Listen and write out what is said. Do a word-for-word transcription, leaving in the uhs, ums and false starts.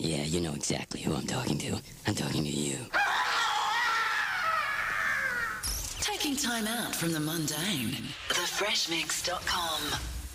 Yeah, you know exactly who I'm talking to. I'm talking to you. Taking time out from the mundane. the fresh mix dot com